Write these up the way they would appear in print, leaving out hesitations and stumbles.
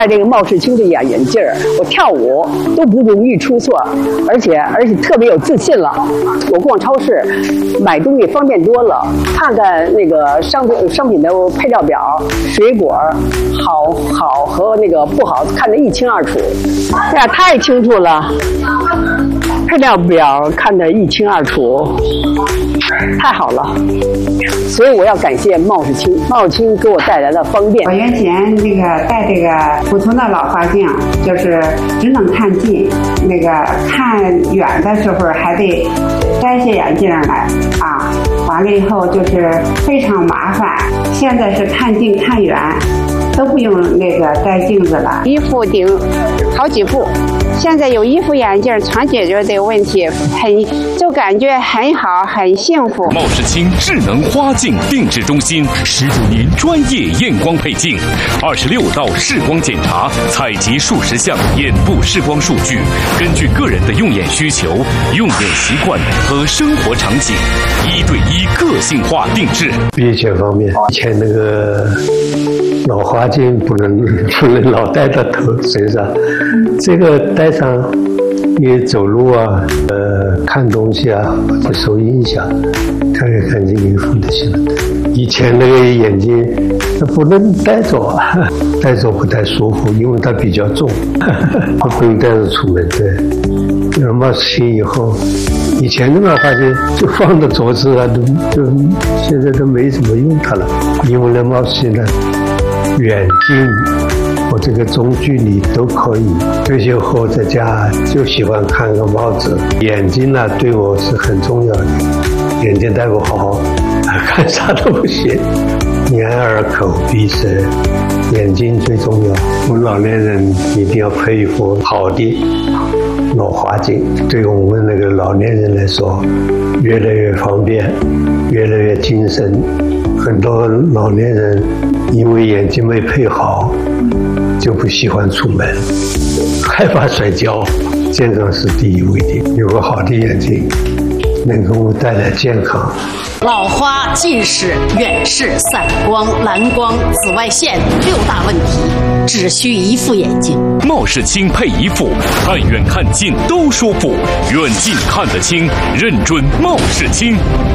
戴这个茂世清的眼镜儿，我跳舞都不容易出错，而且特别有自信了。我逛超市买东西方便多了，看看那个商品的配料表，水果好和那个不好看得一清二楚。哎呀，太清楚了，配料表看得一清二楚，太好了。所以我要感谢茂世清，茂世清给我带来了方便。 我原前这个戴这个普通的老花镜，就是只能看近，那个看远的时候还得摘下眼镜来啊，完了以后就是非常麻烦。现在是看近看远都不用那个摘镜子了， 一副顶好几副。现在有一副眼镜全解决这个问题，就感觉很好，很幸福。 茂世清智能花镜定制中心，19年专业验光配镜，26道视光检查，采集数十项眼部视光数据，根据个人的用眼需求、用眼习惯和生活场景，1对1个性化定制。 别解方面，以前那个老花镜不能老戴到身上，这个戴上你走路啊，看东西啊，或者受影响，看清衣服就行了。以前那个眼镜不能戴着，戴着不太舒服，因为它比较重，不能戴着出门。对，有冒清以后，以前的老花镜就放到桌子啊，就现在都没怎么用它了，因为那冒清呢。远近或这个中距离都可以。退休后在家就喜欢看个帽子，眼睛呢对我是很重要的，眼睛戴不好，看啥都不行。眼耳口鼻舌，眼睛最重要。我们老年人一定要配一副好的老花镜，对我们那个老年人来说，越来越方便，越来越精神。很多老年人因为眼睛没配好，就不喜欢出门，害怕摔跤。健康是第一位的，有个好的眼睛能给我们带来健康。 老花、近视、远视、散光、蓝光、紫外线6大问题，只需一副眼镜。 茂世清配一副，看远看近都舒服，远近看得清，认准茂世清。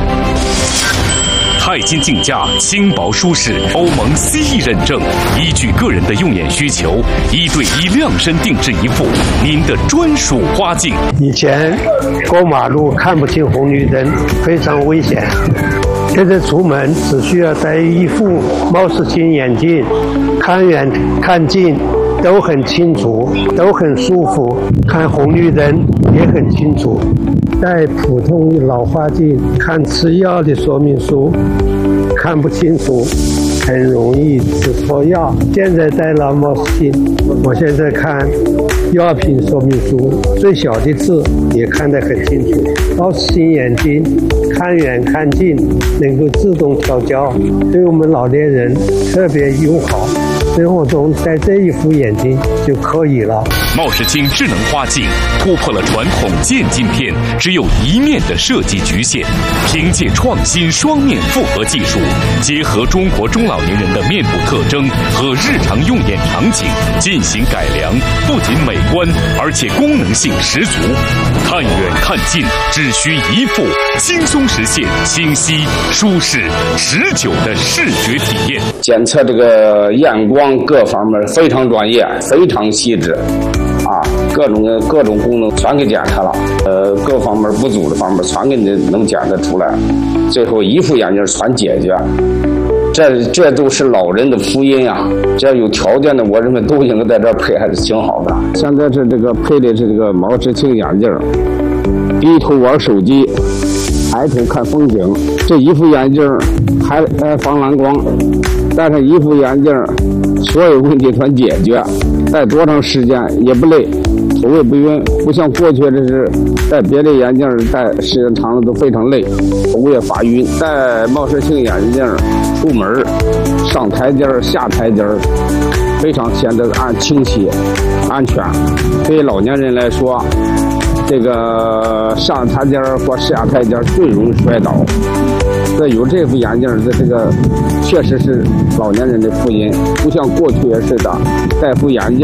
钛金镜架，轻薄舒适，欧盟 CE 认证，依据个人的用眼需求，1对1量身定制一副您的专属花镜。 以前过马路看不清红绿灯，非常危险。现在出门只需要戴一副茂世清眼镜，看远看近都很清楚，都很舒服，看红绿灯也很清楚。戴普通老花镜看吃药的说明书看不清楚，很容易吃错药。现在戴了茂世清，我现在看药品说明书最小的字也看得很清楚。茂世清眼睛看远看近能够自动调焦，对我们老年人特别友好。生活中戴这一副眼镜就可以了。 茂世清智能花镜突破了传统渐镜片只有一面的设计局限，凭借创新双面复合技术，结合中国中老年人的面部特征和日常用眼场景进行改良，不仅美观，而且功能性十足。看远看近只需一副，轻松实现清晰、舒适、持久的视觉体验。 检测这个验光各方面非常专业，非常细致，各种功能全给检查了，各方面不足的方面全给你能检测出来，最后一副眼镜全解决。这都是老人的福音啊！只要有条件的，我认为都应该在这儿配，还是挺好的。现在是这个配的是这个茂世清眼镜，低头玩手机，抬头看风景。这一副眼镜还防蓝光，戴上一副眼镜，所有问题全解决，戴多长时间也不累，头也不晕，不像过去这是戴别的眼镜戴时间长了都非常累，头也发晕。戴茂世清眼镜出门上台阶下台阶非常显得清晰安全。对于老年人来说，这个上台阶或下台阶最容易摔倒，这有这副眼镜的这个确实是老年人的福音，不像过去似的戴副眼镜